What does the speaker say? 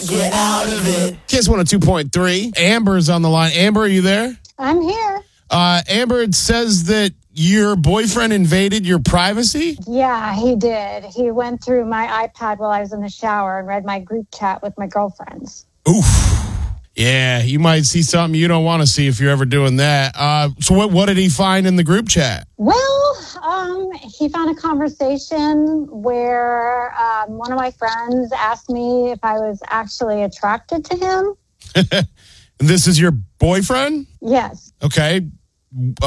get out of it. Kiss 102.3. Amber's on the line. Amber, are you there? I'm here. Amber, it says that your boyfriend invaded your privacy? Yeah, he did. He went through my iPad while I was in the shower and read my group chat with my girlfriends. Oof. Yeah, you might see something you don't want to see if you're ever doing that. So what did he find in the group chat? Well, he found a conversation where one of my friends asked me if I was actually attracted to him. This is your boyfriend? Yes. Okay.